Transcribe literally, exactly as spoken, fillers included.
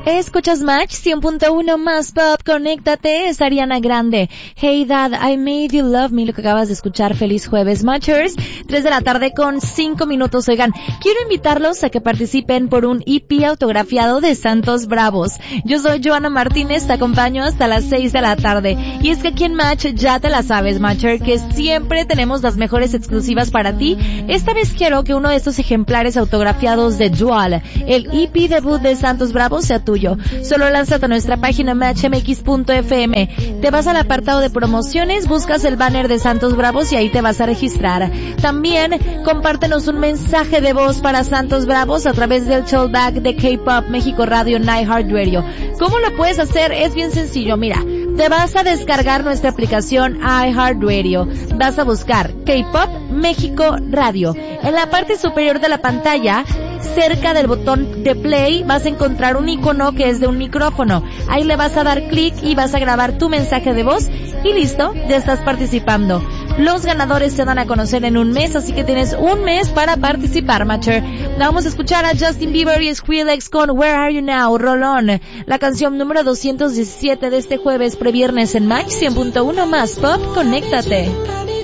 Escuchas Match cien punto uno más pop, conéctate, es Ariana Grande. Hey Dad, I Made You Love Me, lo que acabas de escuchar. Feliz jueves, Matchers. tres de la tarde con cinco minutos. Oigan, quiero invitarlos a que participen por un E P autografiado de Santos Bravos. Yo soy Joana Martínez, te acompaño hasta las seis de la tarde. Y es que aquí en Match ya te la sabes, Matcher, que siempre tenemos las mejores exclusivas para ti. Esta vez quiero que uno de estos ejemplares autografiados de Dual, el E P debut de Santos Bravos, sea tuyo. Solo lánzate a nuestra página match m x punto f m. Te vas al apartado de promociones, buscas el banner de Santos Bravos y ahí te vas a registrar. También compártenos un mensaje de voz para Santos Bravos a través del showback de K-Pop México Radio en iHeartRadio. ¿Cómo lo puedes hacer? Es bien sencillo, mira. Te vas a descargar nuestra aplicación iHeartRadio. Vas a buscar K-Pop México Radio. En la parte superior de la pantalla, cerca del botón de play, vas a encontrar un icono que es de un micrófono. Ahí le vas a dar clic y vas a grabar tu mensaje de voz y listo, ya estás participando. Los ganadores se dan a conocer en un mes, así que tienes un mes para participar, Matcher. Vamos a escuchar a Justin Bieber y Skrillex con Where Are You Now, Rolón. La canción número doscientos diecisiete de este jueves previernes en Match cien punto uno más pop, conéctate.